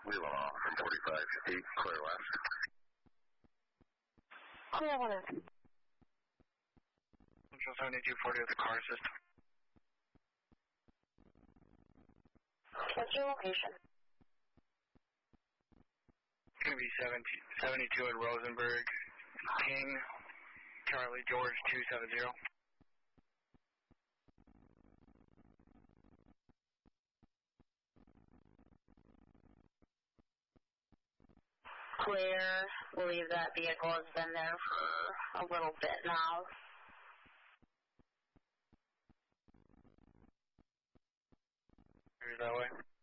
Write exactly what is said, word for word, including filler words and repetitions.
Wheeling off from forty-five feet, clear west. Clear west. Central seventy-two forty with the car system. What's your location? It's going to be seventy, seventy-two in Rosenberg. King, Charlie, George, two seven zero. Clear. Believe that vehicle has been there for a little bit now. Here's that way.